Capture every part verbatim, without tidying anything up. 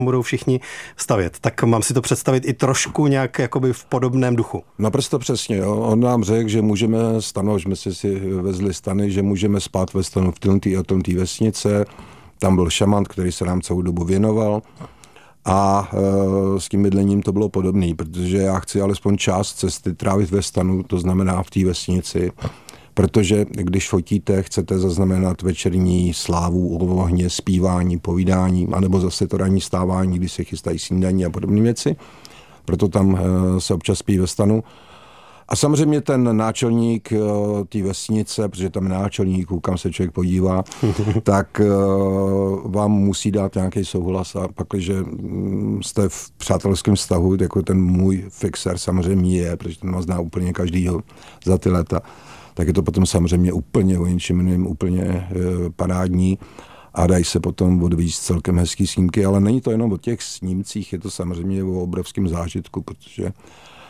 budou všichni stavět. Tak mám si to představit i trošku nějak jakoby v podobném duchu. Naprosto přesně. Jo. On nám řekl, že můžeme stanovat, že jsme si, si vezli stany, že můžeme spát ve stanu v této a tomto vesnice. Tam byl šaman, který se nám celou dobu věnoval. A e, s tím bydlením to bylo podobné, protože já chci alespoň část cesty trávit ve stanu, to znamená v té vesnici. Protože když fotíte, chcete zaznamenat večerní slávu u ohně, zpívání, povídání, anebo zase to ranní stávání, kdy se chystají snídaní a podobné věci. Proto tam se občas spí ve stanu. A samozřejmě ten náčelník té vesnice, protože tam je náčelník, kam se člověk podívá, tak vám musí dát nějaký souhlas a pak, když jste v přátelském vztahu, jako ten můj fixer samozřejmě je, protože ten vás zná úplně každýho za ty léta, tak je to potom samozřejmě úplně o něčem jiným, úplně e, parádní a dají se potom odvízt celkem hezký snímky, ale není to jenom o těch snímcích, je to samozřejmě o obrovském zážitku, protože e,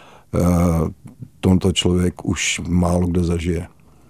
tomto člověk už málo kdo zažije.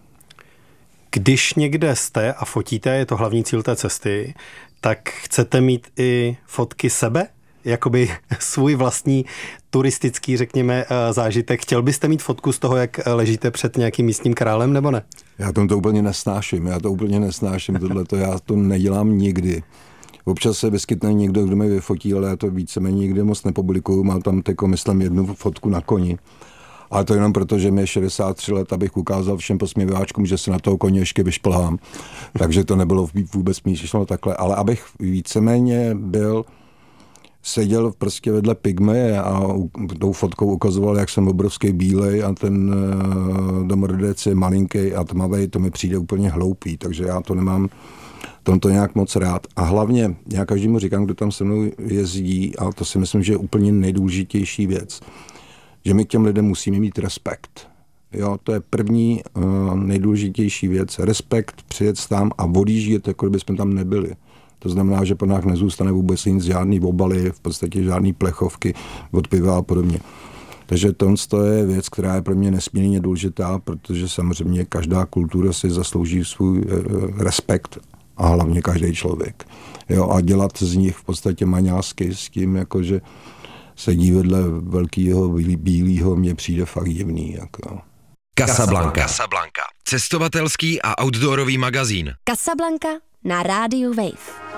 Když někde jste a fotíte, je to hlavní cíl té cesty, tak chcete mít i fotky sebe? Jakoby svůj vlastní turistický, řekněme, zážitek. Chtěl byste mít fotku z toho, jak ležíte před nějakým místním králem, nebo ne? Já to úplně nesnáším, já to úplně nesnáším, tohleto, já to nedělám nikdy. Občas se vyskytne někdo, kdo mi vyfotí, ale já to víceméně nikdy moc nepublikuju, mám tam tyko, myslím, jednu fotku na koni. Ale to jenom proto, že mi je šedesát tři let, abych ukázal všem posměváčkům, že se na toho koně ještě vyšplhám. Takže to nebylo vůbec myšleno takhle. Ale abych víceméně byl seděl prostě vedle pygmeje a tou fotkou ukazoval, jak jsem obrovský bílej a ten domorodec je malinký a tmavej, to mi přijde úplně hloupý, takže já to nemám tomto nějak moc rád. A hlavně, já každému říkám, kdo tam se mnou jezdí, a to si myslím, že je úplně nejdůležitější věc, že my k těm lidem musíme mít respekt. Jo, to je první uh, nejdůležitější věc. Respekt, přijet tam a odjíždět, jako kdybychom tam nebyli. To znamená, že po nás nezůstane vůbec nic, žádný obaly, v podstatě žádný plechovky od piva a podobně. Takže to je věc, která je pro mě nesmírně důležitá, protože samozřejmě každá kultura si zaslouží svůj e, respekt a hlavně každý člověk. Jo, a dělat z nich v podstatě maňásky s tím, jakože sedí vedle velkého bílého, mně přijde fakt divný. Jako. Casablanca. Casablanca. Cestovatelský a outdoorový magazín. Casablanca na rádiu Wave.